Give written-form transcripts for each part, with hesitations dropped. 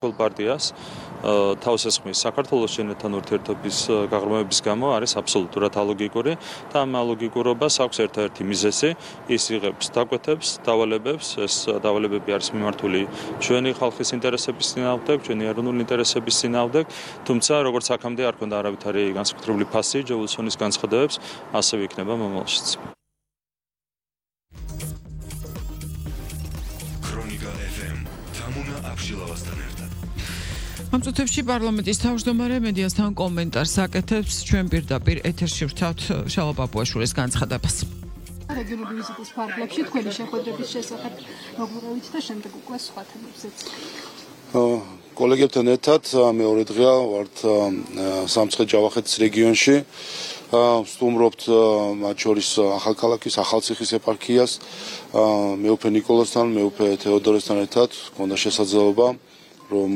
პარტიას თავს ესხმის საქართველოს შენეთთან ურთიერთობის გაღრმავების გამო არის აბსოლუტურად ალოგიკური და ამ ალოგიკურობას აქვს ერთ-ერთი მიზეზი ის იღებს დაკვეთებს, დავალებებს, ეს დავალებები არის მიმართული ჩვენი ხალხის ინტერესების წინააღმდეგ, ჩვენი ეროვნული ინტერესების წინააღმდეგ, თუმცა როგორც აქამდე არ ქონდა არავითარი განსაკუთრებული ფასი ჯეულსონის განცხადებებს, ასევე იქნება მომავალშიც. ქრონიკა FM თამუნა აბშილავასთან ერთად. ამ წუთებში პარლამენტის თავმჯდომარე მედიასთან კომენტარს აკეთებს ჩვენ პირდაპირ ეთერში ვთავთ შალვა პაპუაშვილის განცხადებას. რეგიონული ვიზიტის ფარგლებში თქვენი შეხვედრების შესახებ მოგვრევით და შემდეგ უკვე სხვა თემებზეც. კოლეგებთან ერთად მეორე დღეა ვართ სამცხე-ჯავახეთის რეგიონში. ვსტუმრობთ მათ შორის ახალქალაქის, ახალციხის ეპარქიას, მეუფე ნიკოლოზთან, მეუფე თეოდორესთან ერთად გქონდა შესაძლებლობა რომ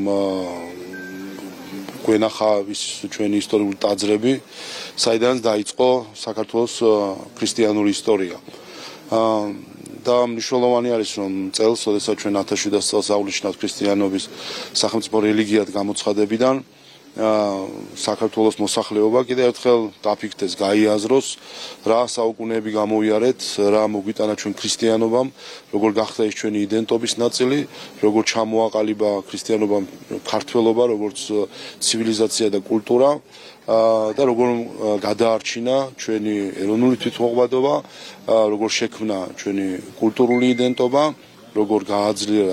გვენახა ის ჩვენი ისტორიული ტაძრები, საიდანაც დაიწყო საქართველოს ქრისტიანული ისტორია. და მნიშვნელოვანი არის რომ წელს, როდესაც ჩვენ 1700 წელს აღნიშნავთ ქრისტიანობის სახელმწიფო რელიგიად გამოცხადებიდან საქართველოს მოსახლეობა კიდევ ერთხელ დაფიქრდეს, გაიაზროს, რა საუკუნეები გამოიარეთ, რა მოგვიტანა ჩვენ ქრისტიანობამ, როგორ გახდა ის ჩვენი იდენტობის ნაწილი, როგორ ჩამოაყალიბა ქრისტიანობამ ქართველობა, როგორც ცივილიზაცია და კულტურა და როგორ გადაარჩინა ჩვენი ეროვნული თვითმოყვადობა, როგორ შექმნა ჩვენი კულტურული იდენტობა, როგორ გააძლიერა